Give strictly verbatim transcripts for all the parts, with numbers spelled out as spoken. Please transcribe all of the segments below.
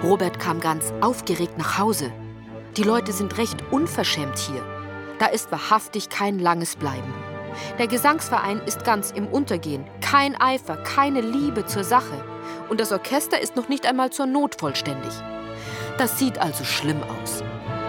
Robert kam ganz aufgeregt nach Hause. Die Leute sind recht unverschämt hier. Da ist wahrhaftig kein langes Bleiben. Der Gesangsverein ist ganz im Untergehen. Kein Eifer, keine Liebe zur Sache. Und das Orchester ist noch nicht einmal zur Not vollständig. Das sieht also schlimm aus.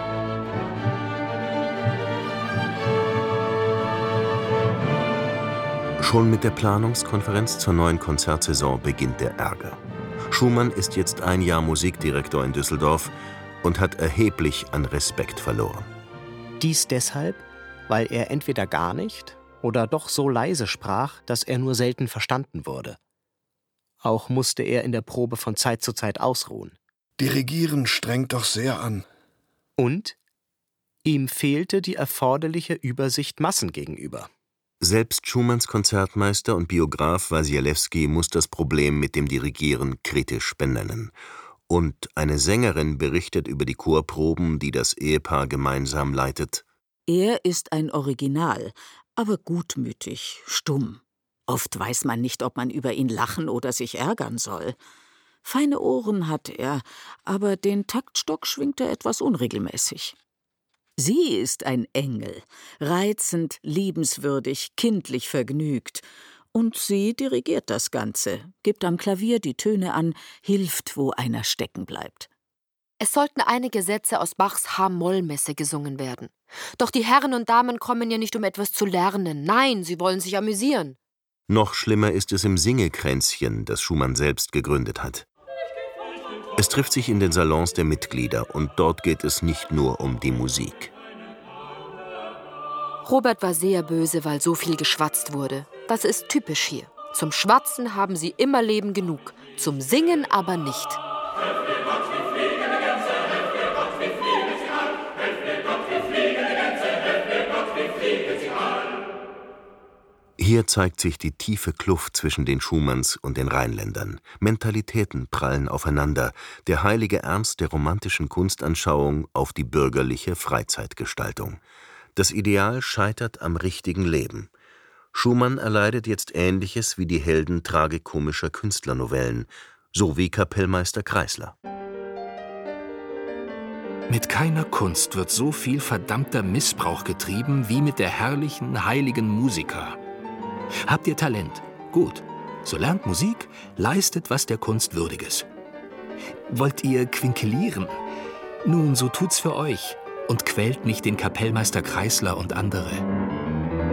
Schon mit der Planungskonferenz zur neuen Konzertsaison beginnt der Ärger. Schumann ist jetzt ein Jahr Musikdirektor in Düsseldorf und hat erheblich an Respekt verloren. Dies deshalb, weil er entweder gar nicht oder doch so leise sprach, dass er nur selten verstanden wurde. Auch musste er in der Probe von Zeit zu Zeit ausruhen. Dirigieren strengt doch sehr an. Und ihm fehlte die erforderliche Übersicht Massen gegenüber. Selbst Schumanns Konzertmeister und Biograf Wasilewski muss das Problem mit dem Dirigieren kritisch benennen. Und eine Sängerin berichtet über die Chorproben, die das Ehepaar gemeinsam leitet. Er ist ein Original, aber gutmütig, stumm. Oft weiß man nicht, ob man über ihn lachen oder sich ärgern soll. Feine Ohren hat er, aber den Taktstock schwingt er etwas unregelmäßig. Sie ist ein Engel, reizend, liebenswürdig, kindlich vergnügt. Und sie dirigiert das Ganze, gibt am Klavier die Töne an, hilft, wo einer stecken bleibt. Es sollten einige Sätze aus Bachs H-Moll-Messe gesungen werden. Doch die Herren und Damen kommen ja nicht, um etwas zu lernen. Nein, sie wollen sich amüsieren. Noch schlimmer ist es im Singekränzchen, das Schumann selbst gegründet hat. Es trifft sich in den Salons der Mitglieder und dort geht es nicht nur um die Musik. Robert war sehr böse, weil so viel geschwatzt wurde. Das ist typisch hier. Zum Schwatzen haben sie immer Leben genug, zum Singen aber nicht. Hier zeigt sich die tiefe Kluft zwischen den Schumanns und den Rheinländern. Mentalitäten prallen aufeinander, der heilige Ernst der romantischen Kunstanschauung auf die bürgerliche Freizeitgestaltung. Das Ideal scheitert am richtigen Leben. Schumann erleidet jetzt Ähnliches wie die Helden tragikomischer Künstlernovellen, so wie Kapellmeister Kreisler. Mit keiner Kunst wird so viel verdammter Missbrauch getrieben wie mit der herrlichen, heiligen Musiker. Habt ihr Talent? Gut. So lernt Musik, leistet was der Kunst Würdiges. Wollt ihr quinkelieren? Nun, so tut's für euch und quält nicht den Kapellmeister Kreisler und andere.